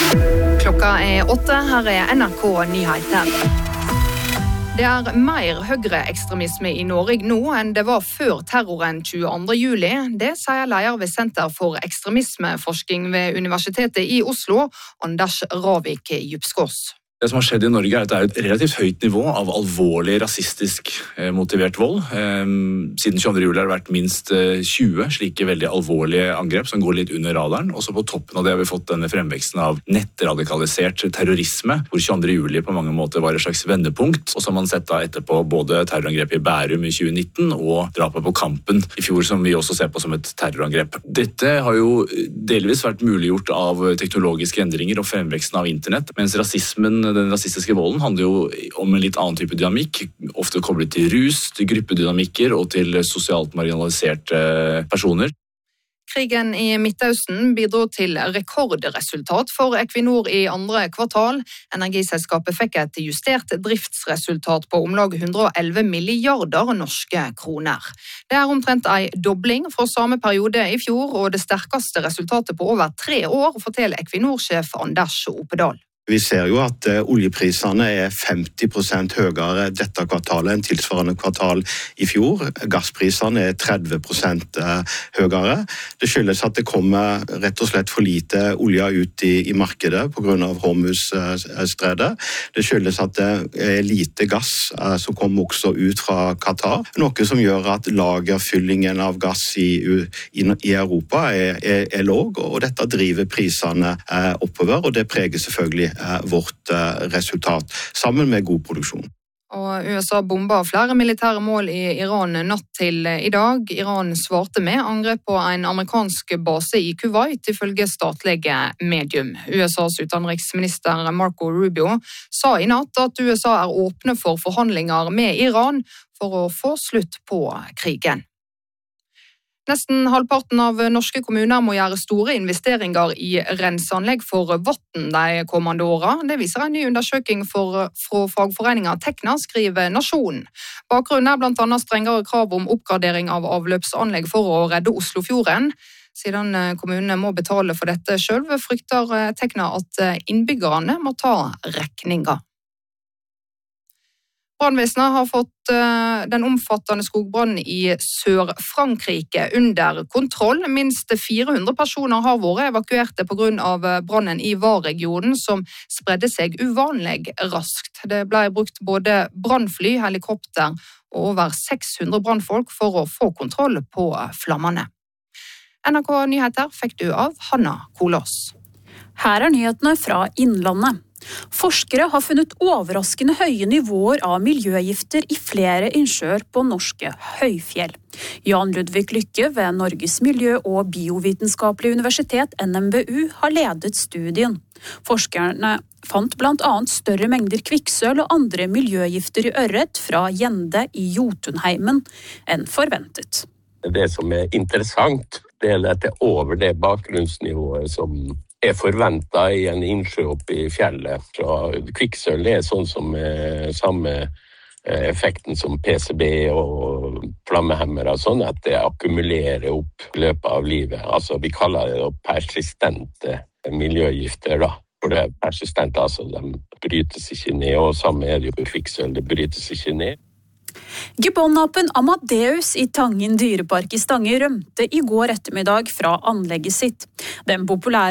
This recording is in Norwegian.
Klokka 8, her NRK Nyheter. Det mer høyreekstremisme i Norge nå enn det var før terroren 22. juli. Det sier leder ved Senter for ekstremismeforskning ved Universitetet i Oslo, Anders Ravik Djupskås. Det som har skjedd i Norge at det et relativt høyt nivå av alvorlig rasistisk motivert vold. Siden 22. juli har det vært minst 20 slike veldig alvorlige angrep som går litt under radaren. Og så på toppen av det har vi fått denne fremveksten av nettradikalisert terrorisme, hvor 22. juli på mange måter var et slags vendepunkt. Og så har man sett da etterpå både terrorangrepet i Bærum i 2019 og drapet på Kampen i fjor, som vi også ser på som et terrorangrep. Dette har jo delvis vært muliggjort av teknologiske endringer og fremveksten av internett, mens den rasistiske volden handler jo om en litt annen type dynamikk, ofte koblet til rus, til gruppedynamikker og til sosialt marginaliserte personer. Krigen i Midtøsten bidro til rekordresultat for Equinor i andre kvartal. Energiselskapet fikk et justert driftsresultat på omlag 111 milliarder norske kroner. Det omtrent en dobling fra samme periode i fjor, og det sterkeste resultatet på over 3 år, forteller Equinor-sjef Anders Opedal. Vi ser jo at oljeprisene 50% høyere dette kvartalet enn tilsvarende kvartal i fjor. Gassprisene 30% høyere. Det skyldes at det kommer rett og slett for lite olje ut i markedet på grunn av Hormuz-stredet. Det skyldes at det lite gass som kommer også ut fra Qatar. Noe som gjør at lagerfyllingen av gass i Europa låg, og dette driver prisene oppover, og det preger selvfølgelig vårt resultat, sammen med god produksjon. Og USA bomber flere militære mål i Iran natt til i dag. Iran svarte med angrep på en amerikansk base i Kuwait, ifølge statlige medium. USAs utenriksminister Marco Rubio sa i natt at USA åpne for forhandlinger med Iran for å få slutt på krigen. Nesten halvparten av norske kommuner må gjøre store investeringer i renseanlegg for vann de kommende årene. Det viser en ny undersøking fra fagforeningen Tekna, skriver Nasjonen. Bakgrunnen blant annet strengere krav om oppgradering av avløpsanlegg for å redde Oslofjorden. Siden kommunene må betale for dette selv, frykter Tekna at innbyggerne må ta regninger. Brannvesenet har fått den omfattende skogbrannen i Sør-Frankrike under kontroll. Minst 400 personer har vært evakuerte på grunn av brannen i Var-regionen, som spredde seg uvanlig raskt. Det ble brukt både brannfly, helikopter og over 600 brannfolk for å få kontroll på flammene. NRK Nyheter fikk du av Hanna Kolås. Her nyhetene fra Innlandet. Forskere har funnet overraskende høye nivåer av miljøgifter i flere innsjøer på norske høyfjell. Jan Ludvig Lykke ved Norges miljø- og biovitenskapelige universitet, NMBU, har ledet studien. Forskerne fant blant annet større mengder kvikksølv og andre miljøgifter i ørret fra gjende i Jotunheimen enn forventet. Det som interessant, det dette over det bakgrunnsnivået som forventet i en innsjø oppe i fjellet. Så kvikksølv sånn som samme effekten som PCB og flammehemmere, sånn at det akkumulerer opp i løpet av livet. Altså vi kaller det persistente miljøgifter da. For det persistente, altså de brytes ikke ned, og samme det jo kvikksølv, det brytes ikke ned. Gibbon-apen Amadeus i Tangen dyrepark i Stange rømte i går ettermiddag fra anlegget sitt. Den populære